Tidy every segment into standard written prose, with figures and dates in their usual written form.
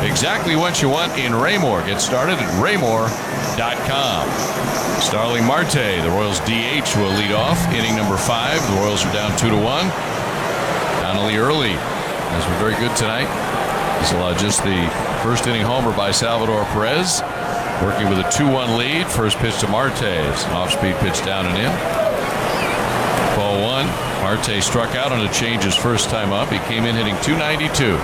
exactly what you want in Raymore. Get started at raymore.com. Starling Marte, the Royals DH, will lead off inning number 5. The Royals are down 2-1. Connolly Early has been very good tonight. He's allowed just the first inning homer by Salvador Perez, working with a 2-1 lead. First pitch to Marte. It's an off-speed pitch down and in. Ball 1. Marte struck out on a change his first time up. He came in hitting .292.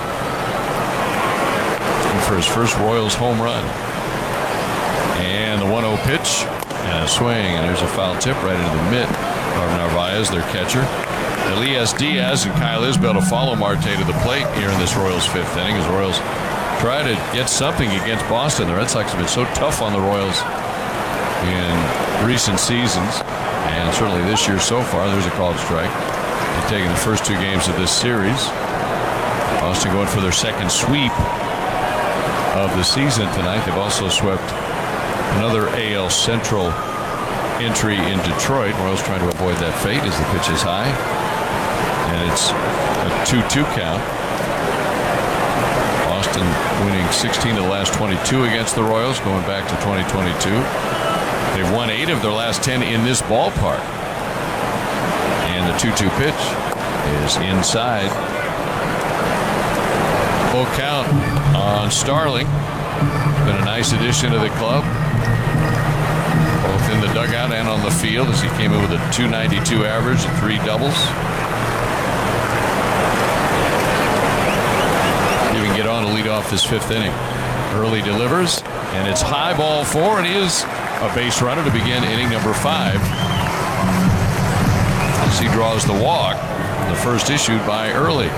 For his first Royals home run. And the 1-0 pitch and a swing, and there's a foul tip right into the mitt of Narvaez, their catcher. Elias Diaz and Kyle Isbell to follow Marte to the plate here in this Royals 5th inning as the Royals try to get something against Boston. The Red Sox have been so tough on the Royals in recent seasons, and certainly this year so far. There's a called strike. They're taking the first 2 games of this series. Boston going for their second sweep of the season tonight. They've also swept another AL Central entry in Detroit. Royals trying to avoid that fate as the pitch is high, and it's a 2-2 count. Boston winning 16 of the last 22 against the Royals going back to 2022. They've won 8 of their last 10 in this ballpark, and the 2-2 pitch is inside. Full count on Starling. Been a nice addition to the club, both in the dugout and on the field, as he came in with a .292 average and 3 doubles. He can get on to lead off this 5th inning. Early delivers, and it's high ball 4, and he is a base runner to begin inning number 5 as he draws the walk, the first issued by Early.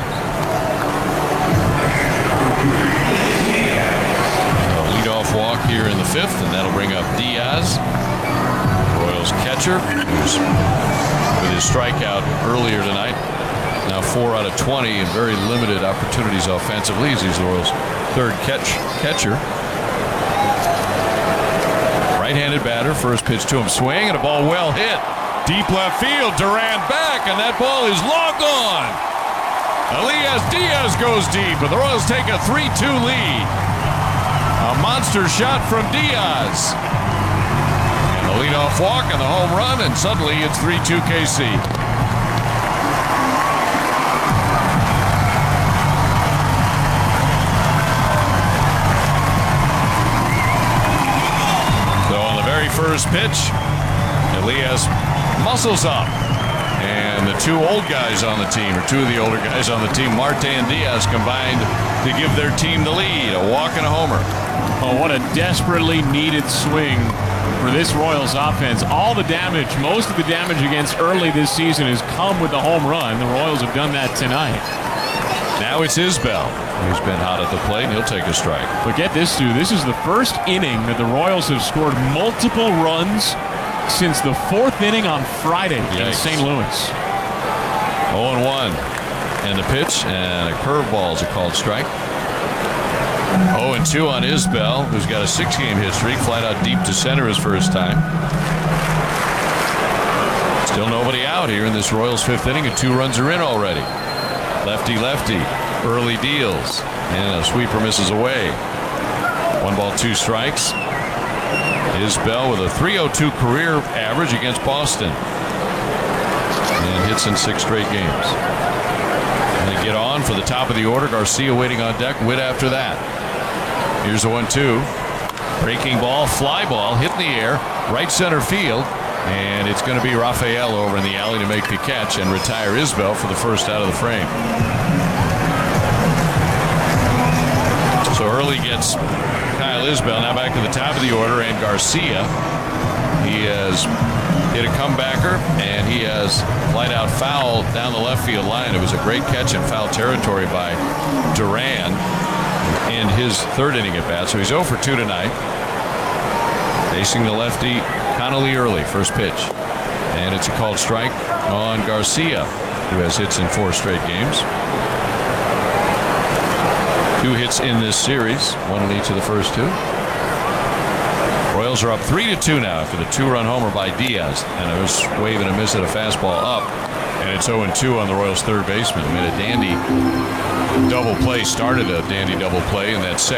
Leadoff walk here in the 5th, and that'll bring up Diaz, Royals catcher, who's with his strikeout earlier tonight. Now 4 out of 20 and very limited opportunities offensively as he's the Royals' 3rd catcher. Right-handed batter, first pitch to him, swing, and a ball well hit. Deep left field, Duran back, and that ball is long gone. Elias Diaz goes deep, and the Royals take a 3-2 lead. A monster shot from Diaz. And the leadoff walk and the home run, and suddenly it's 3-2 KC. So on the very first pitch, Elias muscles up. And the 2 old guys on the team, or 2 of the older guys on the team, Marte and Diaz, combined to give their team the lead. A walk and a homer. Oh, what a desperately needed swing for this Royals offense. All the damage, most of the damage against Early this season has come with the home run. The Royals have done that tonight. Now it's Isbell, who's been hot at the plate, and he'll take a strike. But get this, Stu. This is the first inning that the Royals have scored multiple runs since the 4th inning on Friday in St. Louis. 0-1. And the pitch, and a curveball is a called strike. 0-2 on Isbell, who's got a 6-game hit streak, flat out deep to center his first time. Still nobody out here in this Royals 5th inning, and 2 runs are in already. Lefty. Early deals, and a sweeper misses away. 1 ball, 2 strikes. Isbell with a .302 career average against Boston, and hits in 6 straight games. And they get on for the top of the order. Garcia waiting on deck. Witt after that. Here's a 1-2. Breaking ball, fly ball, hit in the air, right center field, and it's going to be Rafael over in the alley to make the catch and retire Isbell for the first out of the frame. So Early gets Kyle Isbell now back to the top of the order, and Garcia. He has hit a comebacker, and he has flied out foul down the left field line. It was a great catch in foul territory by Duran in his 3rd inning at bat. So he's 0 for 2 tonight. Facing the lefty, Connolly Early, first pitch. And it's a called strike on Garcia, who has hits in 4 straight games. 2 hits in this series, 1 in each of the first 2. Royals are up 3-2 now after the 2-run homer by Diaz, and a swing and a miss at a fastball up, and it's 0-2 on the Royals' 3rd baseman. Made a dandy double play, started a dandy double play in that second.